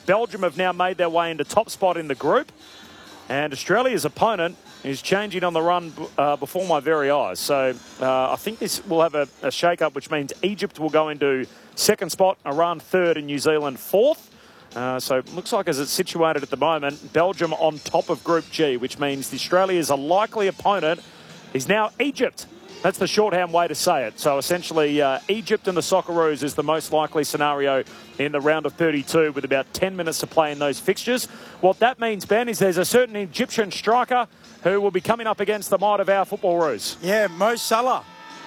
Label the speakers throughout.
Speaker 1: Belgium have now made their way into top spot in the group. And Australia's opponent is changing on the run before my very eyes. So I think this will have a shake-up, which means Egypt will go into second spot, Iran third, and New Zealand fourth. So it looks like as it's situated at the moment, Belgium on top of Group G, which means Australia's a likely opponent is now Egypt. That's the shorthand way to say it. So essentially, Egypt and the Socceroos is the most likely scenario in the round of 32 with about 10 minutes to play in those fixtures. What that means, Ben, is there's a certain Egyptian striker who will be coming up against the might of our football roos.
Speaker 2: Yeah, Mo Salah,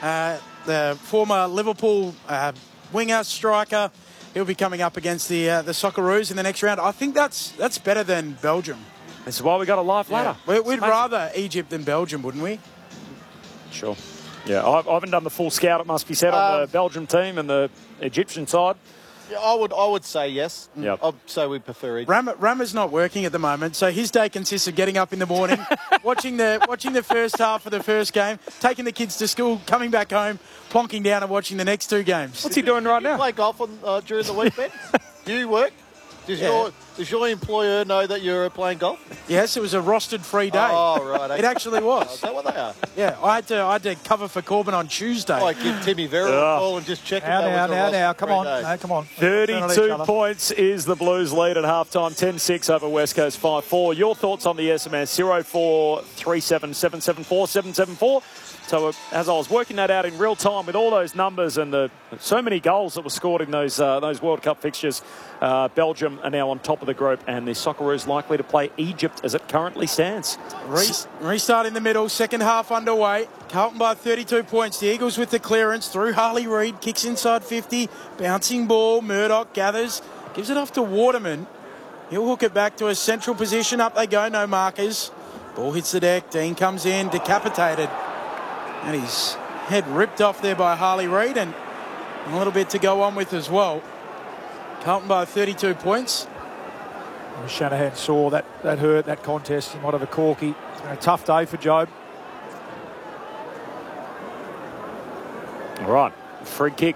Speaker 2: the former Liverpool winger striker. He'll be coming up against the Socceroos in the next round. I think that's better than Belgium.
Speaker 1: This is why we got a live ladder.
Speaker 2: Yeah. We'd rather Egypt than Belgium, wouldn't we?
Speaker 1: Sure. Yeah, I haven't done the full scout, it must be said, on the Belgium team and the Egyptian side.
Speaker 3: Yeah, I would say yes.
Speaker 1: Yep.
Speaker 3: I'd say we prefer Egypt.
Speaker 2: Rama's not working at the moment, so his day consists of getting up in the morning, watching the first half of the first game, taking the kids to school, coming back home, plonking down and watching the next two games.
Speaker 1: What's he doing right now?
Speaker 3: You play golf during the week, Ben? Do you work? Does your employer know that you're playing golf?
Speaker 2: Yes, it was a rostered free day.
Speaker 3: Oh, right. Okay.
Speaker 2: It actually was.
Speaker 3: Oh, is that what they are?
Speaker 2: Yeah, I had to cover for Corbin on Tuesday.
Speaker 3: I give Timmy Vera a call and just check
Speaker 4: Now, come on.
Speaker 3: day.
Speaker 4: No, come on.
Speaker 1: 32 points is the Blues lead at halftime, 10-6 over West Coast 5-4. Your thoughts on the SMS, 0437 774 774. So as I was working that out in real time with all those numbers and so many goals that were scored in those World Cup fixtures, Belgium are now on top of the group, and the Socceroos likely to play Egypt as it currently stands.
Speaker 2: Restart in the middle, second half underway. Carlton by 32 points. The Eagles with the clearance through Harley Reid, kicks inside 50, bouncing ball. Murdoch gathers, gives it off to Waterman. He'll hook it back to a central position. Up they go, no markers. Ball hits the deck. Dean comes in, decapitated. And his head ripped off there by Harley Reid, and a little bit to go on with as well. Carlton by 32 points.
Speaker 4: Shanahan saw that hurt, that contest. He might have a corky. It's been a tough day for Job.
Speaker 1: All right, free kick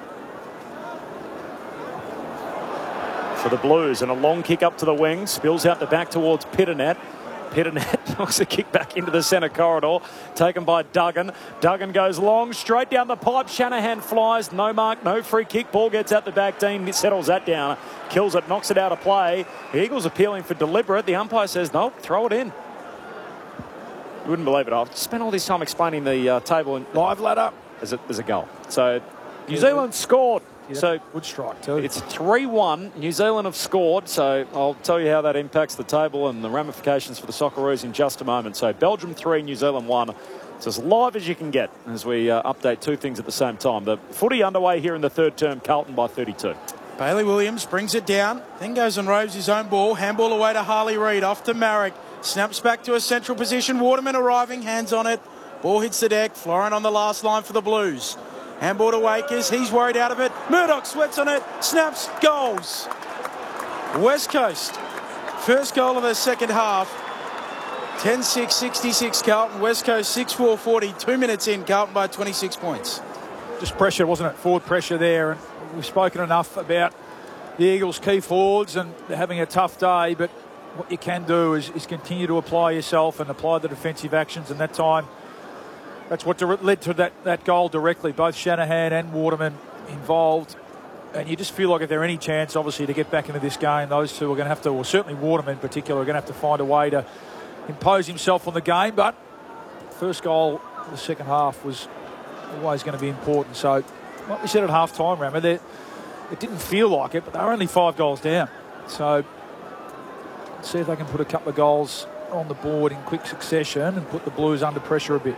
Speaker 1: for the Blues, and a long kick up to the wing. Spills out the back towards Pitternet. Pitternet knocks a kick back into the centre corridor, taken by Duggan. Duggan goes long, straight down the pipe. Shanahan flies, no mark, no free kick. Ball gets out the back. Dean settles that down, kills it, knocks it out of play. The Eagles appealing for deliberate. The umpire says, no, throw it in. You wouldn't believe it. I've spent all this time explaining the table and live ladder. There's a goal. So New Zealand scored. So
Speaker 4: good strike too.
Speaker 1: It's 3-1. New Zealand have scored, so I'll tell you how that impacts the table and the ramifications for the Socceroos in just a moment. So Belgium 3, New Zealand 1. It's as live as you can get as we update two things at the same time. The footy underway here in the third term, Carlton by 32.
Speaker 2: Bailey Williams brings it down, then goes and roves his own ball. Handball away to Harley Reid, off to Marek. Snaps back to a central position. Waterman arriving, hands on it. Ball hits the deck. Florin on the last line for the Blues. Handball to Wakers. He's worried out of it. Murdoch sweats on it. Snaps. Goals. West Coast. First goal of the second half. 10-6, 66 Carlton. West Coast 6-4, 40. 2 minutes in. Carlton by 26 points.
Speaker 4: Just pressure, wasn't it? Forward pressure there. And we've spoken enough about the Eagles' key forwards and they're having a tough day. But what you can do is continue to apply yourself and apply the defensive actions. And that time, that's what led to that goal directly. Both Shanahan and Waterman involved. And you just feel like if there's any chance, obviously, to get back into this game, those two are going to have to, or certainly Waterman in particular, are going to have to find a way to impose himself on the game. But first goal of the second half was always going to be important. So, like we said at half-time, Rammer, it didn't feel like it, but they were only 5 goals down. So, let's see if they can put a couple of goals on the board in quick succession and put the Blues under pressure a bit.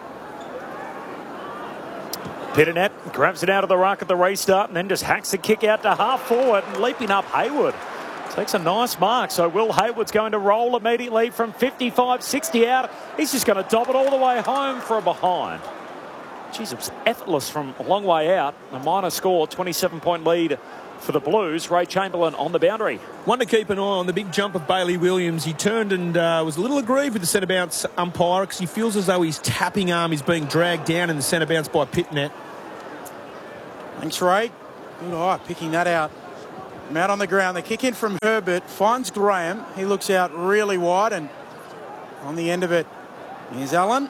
Speaker 1: Pitternet grabs it out of the ruck at the restart and then just hacks the kick out to half forward, and leaping up Hayward. Takes a nice mark. So Will Hayward's going to roll immediately from 55, 60 out. He's just going to dob it all the way home for a behind. Jeez, it was effortless from a long way out. A minor score, 27-point lead for the Blues. Ray Chamberlain on the boundary.
Speaker 5: One to keep an eye on, the big jump of Bailey Williams. He turned and was a little aggrieved with the centre bounce umpire because he feels as though his tapping arm is being dragged down in the centre bounce by Pitnet.
Speaker 2: Thanks, Ray. Good eye, picking that out From out on the ground, the kick in from Herbert finds Graham. He looks out really wide, and on the end of it, here's Allen.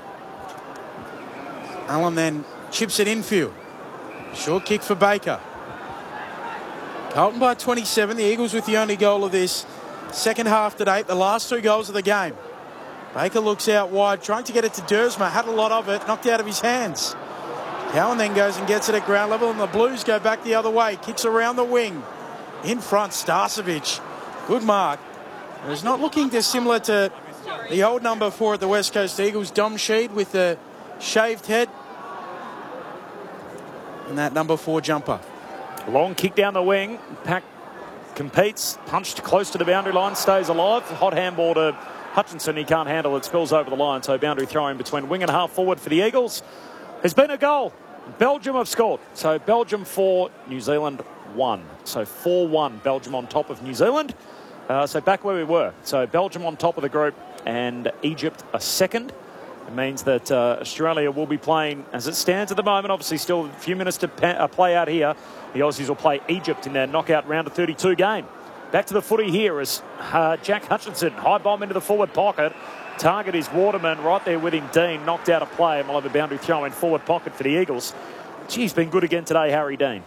Speaker 2: Allen then chips it infield. Short kick for Baker. Carlton by 27. The Eagles with the only goal of this second half to date. The last 2 goals of the game. Baker looks out wide, trying to get it to Dersma. Had a lot of it, knocked out of his hands. Cowan then goes and gets it at ground level, and the Blues go back the other way. Kicks around the wing. In front, Starcevic. Good mark. It's not looking dissimilar to the old number 4 at the West Coast Eagles, Dom Sheed, with the shaved head. And that number 4 jumper.
Speaker 1: Long kick down the wing. Pack competes. Punched close to the boundary line. Stays alive. Hot handball to Hutchinson. He can't handle it. Spills over the line. So boundary throw in between wing and half forward for the Eagles. There's been a goal. Belgium have scored. So Belgium 4, New Zealand 1. So 4-1. Belgium on top of New Zealand. So back where we were. So Belgium on top of the group and Egypt a second. It means that Australia will be playing, as it stands at the moment, obviously still a few minutes to play out here. The Aussies will play Egypt in their knockout round of 32 game. Back to the footy here as Jack Hutchinson, high bomb into the forward pocket. Target is Waterman, right there with him, Dean, knocked out of play, and we'll have a boundary throw in forward pocket for the Eagles. Geez, been good again today, Harry Dean.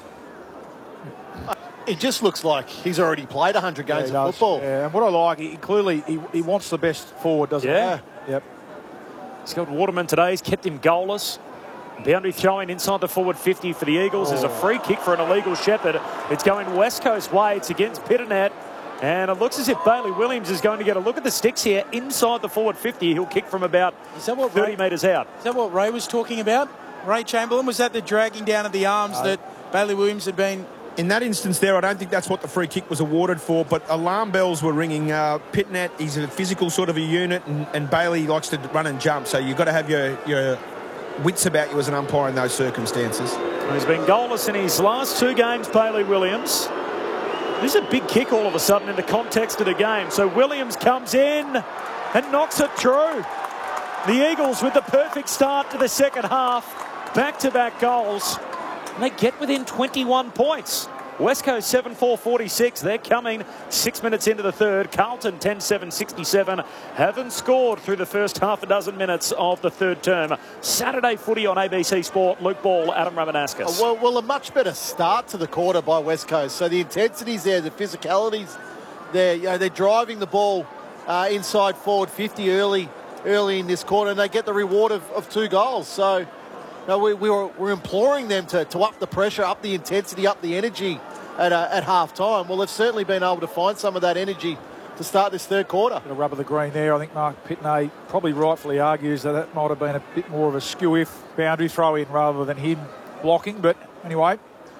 Speaker 3: It just looks like he's already played 100 games of football.
Speaker 4: Yeah, and what I like, he wants the best forward, doesn't he?
Speaker 1: Yeah.
Speaker 4: Yep.
Speaker 1: He's got Waterman today. He's kept him goalless. Boundary throwing inside the forward 50 for the Eagles. There's a free kick for an illegal Shepherd. It's going West Coast way. It's against Pitternet. And it looks as if Bailey Williams is going to get a look at the sticks here inside the forward 50. He'll kick from about 30 metres out.
Speaker 2: Is that what Ray was talking about? Ray Chamberlain? Was that the dragging down of the arms that Bailey Williams had been...
Speaker 5: In that instance there, I don't think that's what the free kick was awarded for, but alarm bells were ringing. Pitnet, he's a physical sort of a unit, and Bailey likes to run and jump, so you've got to have your wits about you as an umpire in those circumstances.
Speaker 1: He's been goalless in his last 2 games, Bailey Williams. This is a big kick all of a sudden in the context of the game. So Williams comes in and knocks it through. The Eagles with the perfect start to the second half. Back-to-back goals. And they get within 21 points. West Coast 7-4-46. They're coming 6 minutes into the third. Carlton 10-7-67. Haven't scored through the first half a dozen minutes of the third term. Saturday footy on ABC Sport. Luke Ball, Adam Ramanauskas.
Speaker 3: Well, a much better start to the quarter by West Coast. So the intensity's there, the physicality's there. You know, they're driving the ball inside forward 50 early in this quarter, and they get the reward of 2 goals. So... No, we're imploring them to up the pressure, up the intensity, up the energy at half-time. Well, they've certainly been able to find some of that energy to start this third quarter.
Speaker 4: Bit of rub of the green there. I think Mark Pitney probably rightfully argues that might have been a bit more of a skew-if boundary throw-in rather than him blocking. But anyway.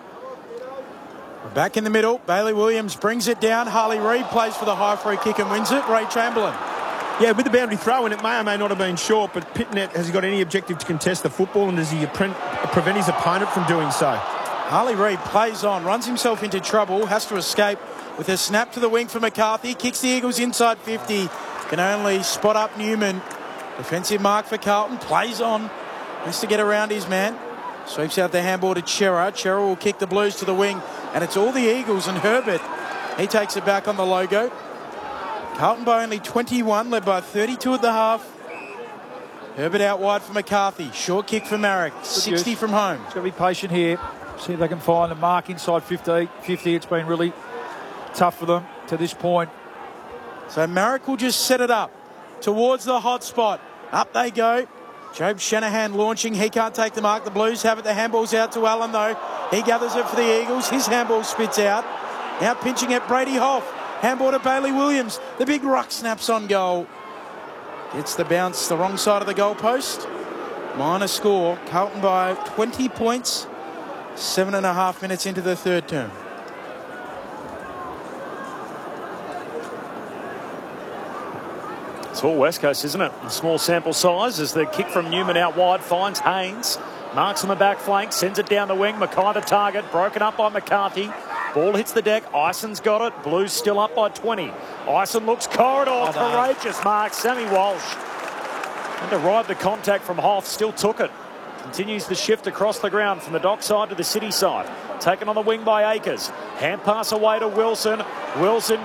Speaker 2: Back in the middle, Bailey Williams brings it down. Harley Reid plays for the high free kick and wins it. Ray Chamberlain.
Speaker 5: Yeah, with the boundary throw, and it may or may not have been short, but Pitnet, has he got any objective to contest the football, and does he prevent his opponent from doing so?
Speaker 2: Harley Reid plays on, runs himself into trouble, has to escape with a snap to the wing for McCarthy, kicks the Eagles inside 50, can only spot up Newman. Defensive mark for Carlton, plays on, has to get around his man, sweeps out the handball to Chera. Chera will kick the Blues to the wing, and it's all the Eagles, and Herbert, he takes it back on the logo. Carlton by only 21, led by 32 at the half. Herbert out wide for McCarthy. Short kick for Marek. 60 from home.
Speaker 4: He's got to be patient here. See if they can find the mark inside 50. It's been really tough for them to this point.
Speaker 2: So Marek will just set it up towards the hot spot. Up they go. Job Shanahan launching. He can't take the mark. The Blues have it. The handball's out to Allen, though. He gathers it for the Eagles. His handball spits out. Now pinching it, Brady Hoff. Handball to Bailey Williams. The big ruck snaps on goal. Gets the bounce the wrong side of the goalpost. Minor score. Carlton by 20 points. 7.5 minutes into the third term.
Speaker 1: It's all West Coast, isn't it? A small sample size as the kick from Newman out wide finds Haynes. Marks on the back flank, sends it down the wing. Mackay to target, broken up by McCarthy. Ball hits the deck. Ison's got it. Blues still up by 20. Ison looks corridor. Courageous mark. Sammy Walsh. And to ride the contact from Hoff, still took it. Continues the shift across the ground from the dock side to the city side. Taken on the wing by Akers. Hand pass away to Wilson. Wilson